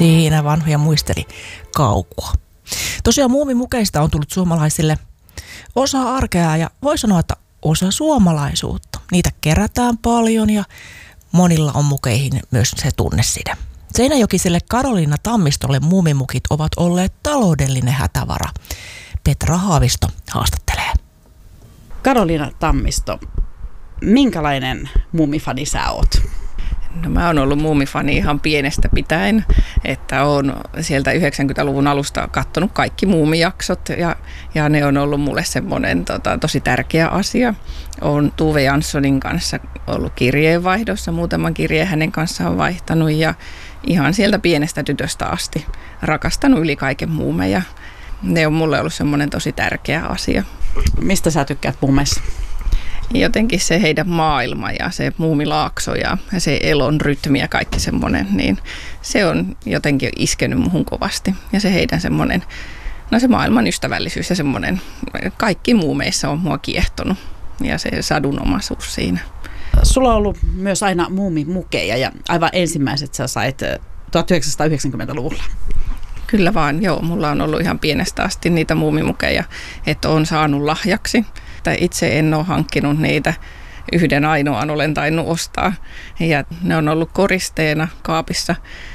Siinä vanhoja muisteli kaukua. Tosiaan muumimukeista on tullut suomalaisille osa arkea ja voi sanoa, että osa suomalaisuutta. Niitä kerätään paljon ja monilla on mukeihin myös se tunneside. Seinäjokiselle Karoliina Tammistolle muumimukit ovat olleet taloudellinen hätävara. Petra Haavisto haastattelee. Karoliina Tammisto, minkälainen muumifani sä oot? No mä oon ollut muumifani ihan pienestä pitäen, että oon sieltä 90-luvun alusta katsonut kaikki muumijaksot ja ne on ollut mulle semmoinen tosi tärkeä asia. Oon Tuve Janssonin kanssa ollut kirjeenvaihdossa, muutaman kirjeen hänen kanssaan vaihtanut ja ihan sieltä pienestä tytöstä asti rakastanut yli kaiken muumeja. Ne on mulle ollut semmoinen tosi tärkeä asia. Mistä sä tykkäät muumeissa? Jotenkin se heidän maailma ja se muumilaakso ja se elon rytmi ja kaikki semmoinen, niin se on jotenkin iskenyt muhun kovasti. Ja se heidän semmoinen, se maailman ystävällisyys ja semmoinen, kaikki muumeissa on mua kiehtonut ja se sadunomaisuus siinä. Sulla on ollut myös aina muumimukeja ja aivan ensimmäiset sä sait 1990-luvulla. Kyllä vaan, joo. Mulla on ollut ihan pienestä asti niitä muumimukeja, että olen saanut lahjaksi. Itse en ole hankkinut niitä, yhden ainoan olen tainnut ostaa ja ne on ollut koristeena kaapissa,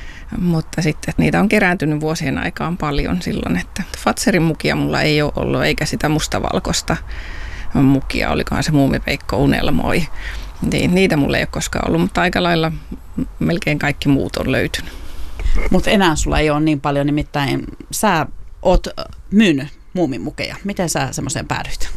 mutta sitten niitä on kerääntynyt vuosien aikaan paljon silloin, että Fatserin mukia mulla ei ole ollut eikä sitä mustavalkoista mukia, olikohan se Muumipeikko unelmoi. Niin, niitä mulla ei ole koskaan ollut, mutta aika lailla melkein kaikki muut on löytynyt. Mutta enää sulla ei ole niin paljon, nimittäin sä oot myynyt muumimukeja. Miten sä semmoiseen päädyit?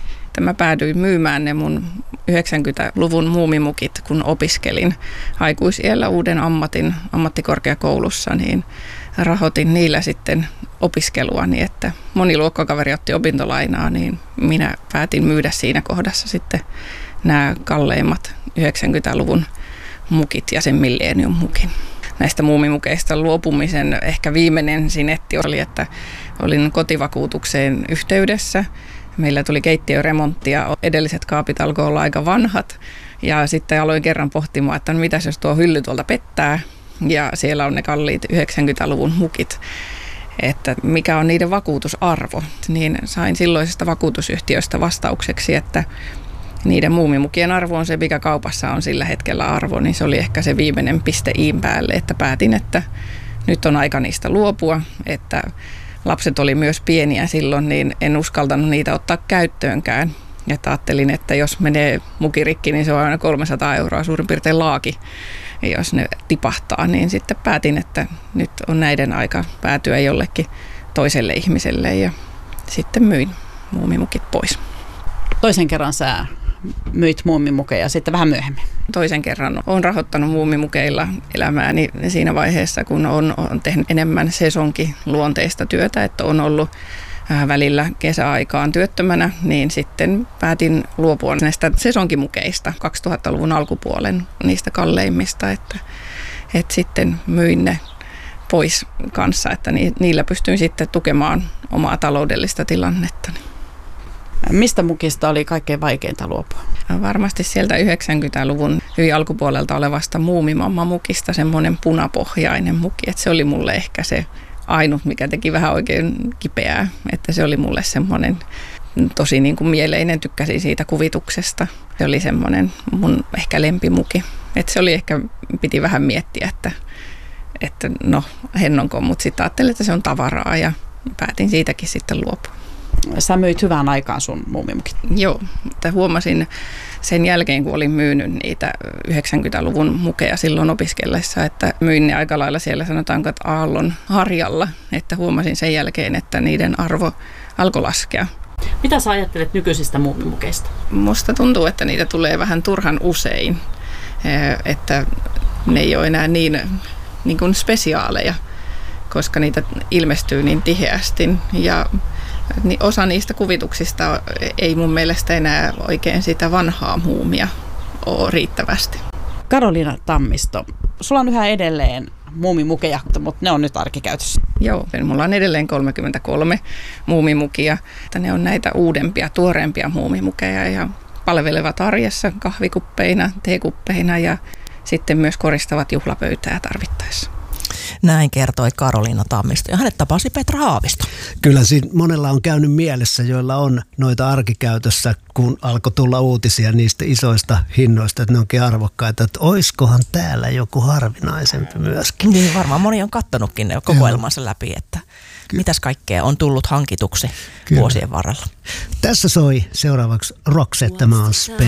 Mä päädyin myymään ne mun 90-luvun muumimukit, kun opiskelin aikuisiällä uuden ammattikorkeakoulussa, niin rahoitin niillä sitten opiskeluani, että moni luokkakaveri otti opintolainaa, niin minä päätin myydä siinä kohdassa sitten nämä kalleimmat 90-luvun mukit ja sen millennium mukin. Näistä muumimukeista luopumisen ehkä viimeinen sinetti oli, että olin kotivakuutukseen yhteydessä. Meillä tuli keittiöremontti ja edelliset kaapit alkoi olla aika vanhat. Ja sitten aloin kerran pohtimaan, että no mitäs jos tuo hylly tuolta pettää. Ja siellä on ne kalliit 90-luvun mukit. Että mikä on niiden vakuutusarvo. Niin sain silloisesta vakuutusyhtiöstä vastaukseksi, että niiden muumimukien arvo on se, mikä kaupassa on sillä hetkellä arvo. Niin se oli ehkä se viimeinen piste iin päälle, että päätin, että nyt on aika niistä luopua. Että lapset oli myös pieniä silloin, niin en uskaltanut niitä ottaa käyttöönkään. Ja ajattelin, että jos menee mukirikki, niin se on aina 300 € suurin piirtein laaki. Ja jos ne tipahtaa, niin sitten päätin, että nyt on näiden aika päätyä jollekin toiselle ihmiselle. Ja sitten myin muumimukit pois. Toisen kerran sä myit muumimukeja sitten vähän myöhemmin. Toisen kerran olen rahoittanut muumimukeilla elämääni siinä vaiheessa, kun on tehnyt enemmän sesonkiluonteista työtä, että on ollut välillä kesäaikaan työttömänä, niin sitten päätin luopua näistä sesonkimukeista 2000-luvun alkupuolen niistä kalleimmista, että sitten myin ne pois kanssa, että niillä pystyin sitten tukemaan omaa taloudellista tilannettani. Mistä mukista oli kaikkein vaikeinta luopua? Varmasti sieltä 90-luvun hyvin alkupuolelta olevasta muumimamma-mukista semmoinen punapohjainen muki, että se oli mulle ehkä se ainut, mikä teki vähän oikein kipeää, että se oli mulle semmoinen tosi niin kuin mieleinen, tykkäsin siitä kuvituksesta. Se oli semmoinen mun ehkä lempimuki, että se oli ehkä, piti vähän miettiä, että no hennonko, mutta sitten ajattelin, että se on tavaraa ja päätin siitäkin sitten luopua. Sä myit hyvään aikaan sun muumimukit. Joo, mutta huomasin sen jälkeen, kun olin myynyt niitä 90-luvun mukeja silloin opiskellessa, että myin ne aika lailla siellä sanotaanko, että aallon harjalla, että huomasin sen jälkeen, että niiden arvo alkoi laskea. Mitä sä ajattelet nykyisistä muumimukeista? Musta tuntuu, että niitä tulee vähän turhan usein, että ne ei ole enää niin kuin spesiaaleja, koska niitä ilmestyy niin tiheästi ja osa niistä kuvituksista ei mun mielestä enää oikein sitä vanhaa muumia ole riittävästi. Karoliina Tammisto, sulla on yhä edelleen muumimukeja, mutta ne on nyt arkikäytössä. Joo, mulla on edelleen 33 muumimukia. Ne on näitä uudempia, tuoreempia muumimukeja ja palvelevat arjessa kahvikuppeina, teekuppeina ja sitten myös koristavat juhlapöytää tarvittaessa. Näin kertoi Karoliina Tammisto ja hänet tapasi Petra Haavisto. Kyllä siinä monella on käynyt mielessä, joilla on noita arkikäytössä, kun alkoi tulla uutisia niistä isoista hinnoista, että ne onkin arvokkaita, että oiskohan täällä joku harvinaisempi myöskin. Niin varmaan moni on kattonutkin ne kokoelmansa läpi, että mitäs kaikkea on tullut hankituksi vuosien varrella. Tässä soi seuraavaksi Roxette, tämä on